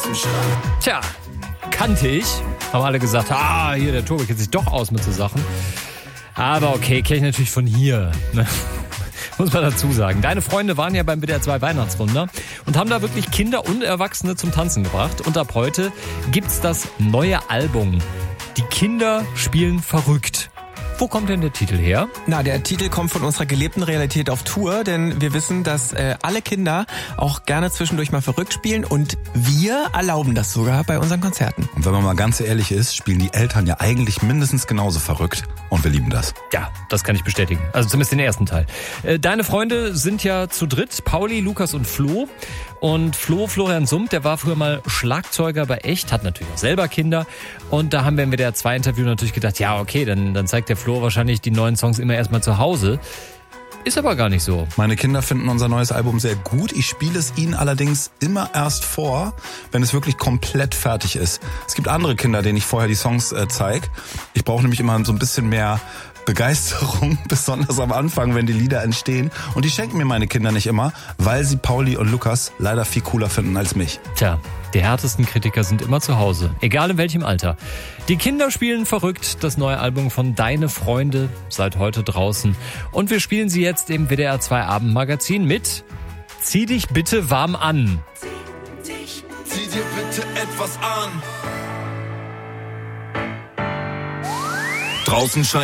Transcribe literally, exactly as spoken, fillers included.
Tja, kannte ich. Haben alle gesagt, ah, hier, der Tobi kennt sich doch aus mit so Sachen. Aber okay, kenne ich natürlich von hier. Ne? Muss man dazu sagen. Deine Freunde waren ja beim W D R zwei Weihnachtswunder und haben da wirklich Kinder und Erwachsene zum Tanzen gebracht. Und ab heute gibt's das neue Album. Die Kinder spielen verrückt. Wo kommt denn der Titel her? Na, der Titel kommt von unserer gelebten Realität auf Tour, denn wir wissen, dass äh, alle Kinder auch gerne zwischendurch mal verrückt spielen und wir erlauben das sogar bei unseren Konzerten. Und wenn man mal ganz ehrlich ist, spielen die Eltern ja eigentlich mindestens genauso verrückt und wir lieben das. Ja, das kann ich bestätigen. Also zumindest den ersten Teil. Äh, deine Freunde sind ja zu dritt, Pauli, Lukas und Flo. Und Flo, Florian Summt, der war früher mal Schlagzeuger bei Echt, hat natürlich auch selber Kinder. Und da haben wir in der zwei Interview natürlich gedacht, ja okay, dann, dann zeigt der Flo wahrscheinlich die neuen Songs immer erstmal zu Hause. Ist aber gar nicht so. Meine Kinder finden unser neues Album sehr gut. Ich spiele es ihnen allerdings immer erst vor, wenn es wirklich komplett fertig ist. Es gibt andere Kinder, denen ich vorher die Songs äh, zeige. Ich brauche nämlich immer so ein bisschen mehr Begeisterung, besonders am Anfang, wenn die Lieder entstehen. Und die schenken mir meine Kinder nicht immer, weil sie Pauli und Lukas leider viel cooler finden als mich. Tja, die härtesten Kritiker sind immer zu Hause, egal in welchem Alter. Die Kinder spielen verrückt, das neue Album von Deine Freunde, seit heute draußen. Und wir spielen sie jetzt im W D R zwei Abendmagazin mit Zieh dich bitte warm an. Zieh, dich, zieh dir bitte etwas an. Draußen scheint